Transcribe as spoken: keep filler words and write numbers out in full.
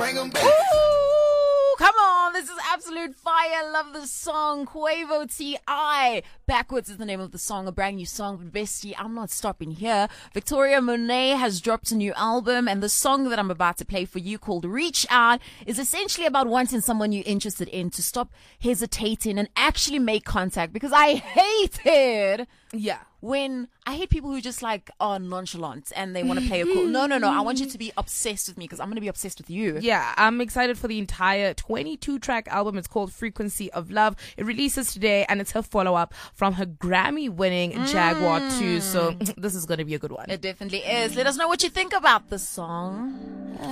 bring them back. Ooh, come on. This is absolute fire. Love the song. Quavo T I. Backwards is the name of the song. A brand new song. But bestie, I'm not stopping here. Victoria Monet has dropped a new album. And the song that I'm about to play for you, called Reach Out, is essentially about wanting someone you're interested in to stop hesitating and actually make contact. Because I hate it. Yeah. When I hate people who just like are nonchalant and they want to play a cool. No, no, no. I want you to be obsessed with me because I'm going to be obsessed with you. Yeah, I'm excited for the entire twenty-two track album. It's called Frequency of Love. It releases today and it's her follow up from her Grammy winning mm. Jaguar two. So this is going to be a good one. It definitely is. Let us know what you think about the song.